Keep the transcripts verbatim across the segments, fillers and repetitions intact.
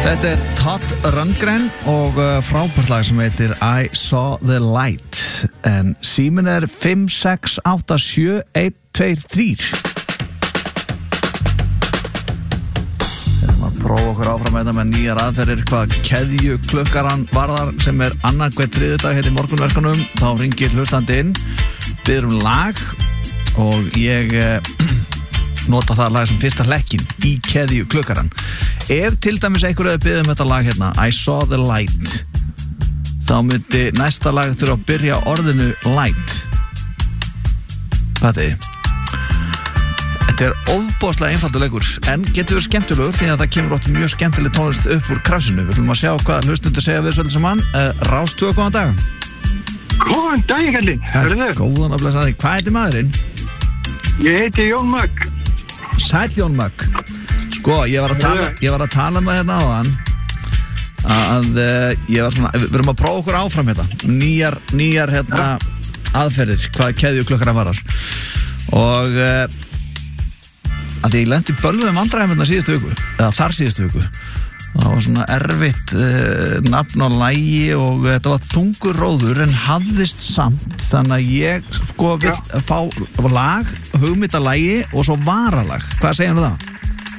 Þetta er Todd Rundgren og frábært lag sem heitir I Saw the Light. En síminn er fimm sex átta sjö eitt tvö þrjú. Við erum að prófa okkur áfram með þetta með nýjar aðferðir hvað keðju klukkaran varðar sem er annar hver þriðjudag heitir morgunverkunum. Þá ringir hlustandi inn, biður um lag og ég nota það lag sem fyrsta hlekkin í keðju klukkaran. Ef til dæmis einhverju að biðja um þetta lag hérna I Saw the Light, þá myndi næsta lag þurfa að byrja á orðinu light. Þetta er Þetta er ofboðslega einfaldur leikur en getur verið skemmtilegur því að það kemur oft mjög skemmtileg tónlist upp úr krafsinu. Við ætlum að sjá hvað hlustundur segja við svolítið saman. uh, Rás tvö, góðan dag. Góðan dag, Kallinn. Góðan að blessa þig. Hvað heitir maðurinn? Ég heiti Jón Magg. Sæll Jón Magg. Sko, ég var að tala, ég var að tala með hérna á þann að uh, ég var svona, við erum að prófa okkur áfram hérna, nýjar, nýjar hérna aðferðir, hvað keðju klukkar varar og uh, að ég lendi bölvuðum vandræðum hérna síðustu viku, eða þar síðustu viku. Það var svona erfitt uh, nafn og lagi og uh, þetta var þungur róður en hafðist samt, þannig að ég sko vill fá lag, hugmyndalagi og svo varalag. Hvað segir þú það?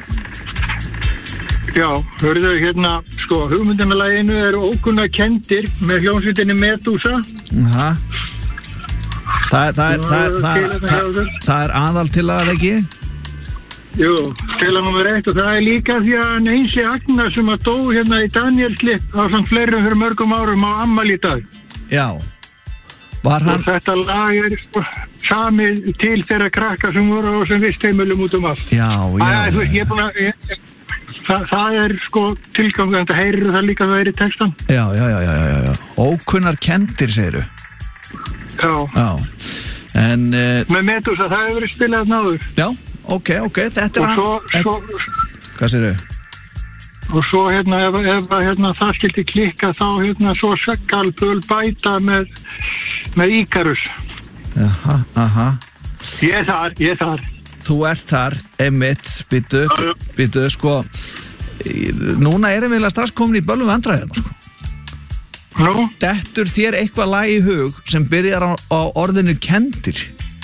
Já, hörðu hérna, sko, hugmyndinalaginu eru ókunna kendir með hljómsveitinni Medusa. Aha. Það er, það er, það er, það er, það er, það er aðal til að ekki? Jú, stela nummer eitt og það er líka því að Neinsi Agnar sem að dó hérna í Danielslipp á samt fleirum fyrir mörgum árum á afmæli í dag. Já. Var hann... Og þetta lag er sko, samið til þeirra krakka sem voru á sem vistheimilum út um allt. Já, já. Æ, þú veist, ég er búin að... Ég, Það, það er sko tilgang en það heyrir það líka það er í textan. Já, já, já, já, já, já. Ókunnar kendir, segiru. Já. Já. En... Uh, með Medusa, það hefur verið spilað náður. Já, ok, ok, þetta er... Og svo... að, svo hvað segiru? Og svo hérna, ef, ef hérna, það skildi klikka þá hérna svo skal Pöl bæta með, með Íkarus. Aha, aha. Ég er þar, ég er þar. Þú ert þar, emitt, byttu, byttu, sko, núna erum við strax komin í bölvum vandræðina, sko. Nú? Dettur þér eitthvað lag í hug sem byrjar á, á orðinu kendir?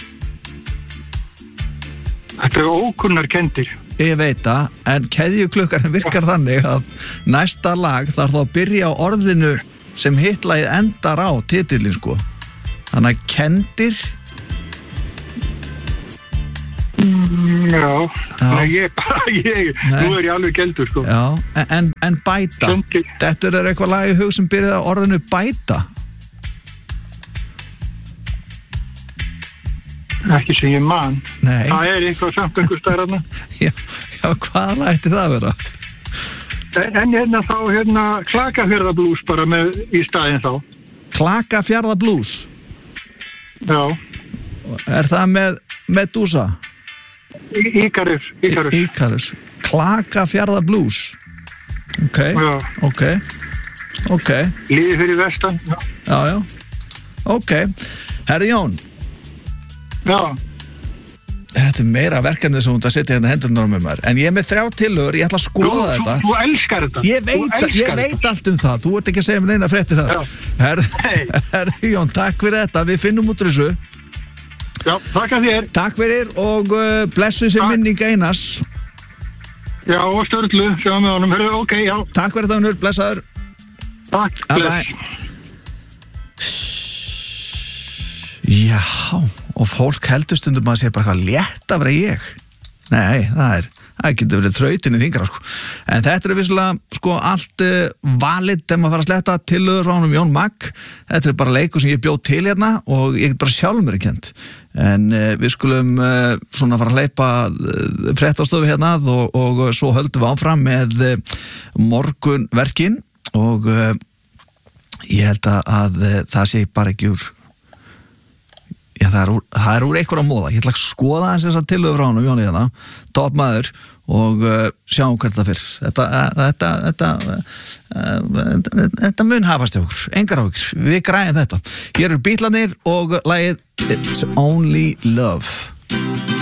Þetta er ókunnar kendir. Ég veit það, en keðjuklukkarinn virkar þannig að næsta lag þarf þá að byrja á orðinu sem hitlagið endar á titillin, sko. Þannig að kendir... Mm, já, Nei, ég, ég, Nei. nú er ég alveg geldur sko. Já, en, en bæta Kendir. Dettur er eitthvað lag í hug sem byrjaði á orðinu bæta? Ekki sem ég man. Nei. Það er eitthvað samt einhver stærðarna. Já, já, hvaða lag ætti það að vera? En, en hérna þá hérna Klakafjarðarblús bara með í staðinn þá. Klakafjarðarblús? Já. Er það með Medusa? Íkarus, Íkarus. Íkarus. Klakafjarðarblús. Ok, Já. ok, ok. Líði fyrir vestan. Já, Já, já. Ok. Herri Jón. Já. Þetta er meira verkefni sem hún að setja hérna hendurnar á með mér. En ég er með þrjá tillögur, ég ætla að skoða Þú, þetta. þú, þú elskar þetta. Ég veit, Þú ég elskar veit þetta. allt um það. Þú ert ekki að segja mér neina fréttir það. Herri, Hey. herri Jón, takk fyrir þetta. Við finnum út úr þessu. Já, þakka þér. Takk fyrir og uh, blessu sem Takk. minning Einars. Já, og Sturlu, sjáum við honum. Hörru, ok, já. Takk fyrir þetta, Unnur, blessaður. Takk, Bye, bless. bye. Já, og fólk heldur stundum að sé bara hvað létt að vera ég. Nei, það er, það getur verið þrautinni þingra, sko. En þetta er vissulega, sko, allt uh, valid þegar maður fara að sletta tillögur frá honum Jón Magg. Þetta er bara leikur sem ég bjóð til hérna og ég get bara sjálf mér kent. En uh, við skulum uh, svona fara að hleypa uh, fréttastofu hérna og, og svo höldum við áfram með uh, morgunverkin og uh, ég held að, að uh, það sé bara ekki úr Já, það er úr, það er úr einhverja móða. Ég ætla að skoða hans þess að tillögur frá honum, Jóni, hérna, topp maður og uh, sjáum hvert það fyrr. Þetta, þetta, þetta, þetta, þetta mun hafast hjá okkur, engar á okkur. Við græðum þetta. Hér eru Bítlarnir og lagið It's Only Love.